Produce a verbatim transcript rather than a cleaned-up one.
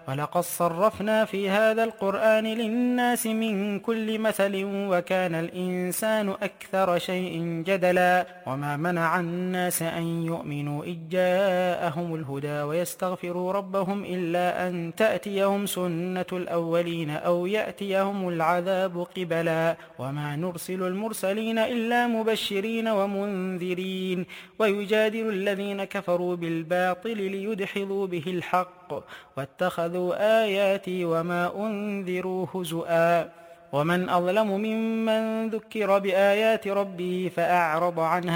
ولقد صرفنا في هذا القرآن للناس من كل مثل وكان الإنسان أكثر شيء جدلا وما منع الناس أن يؤمنوا إذ جاءهم الهدى ويستغفروا ربهم إلا أن تأتيهم سنة الأولين أو يأتيهم العذاب قبلا وما نرسل المرسلين إلا مبشرين ومنذرين ويجادل الذين كفروا بالباطل ليدحضوا به الحق واتخذوا آياتي وما أنذروا هزؤا ومن أظلم ممن ذكر بآيات ربه فأعرض عنها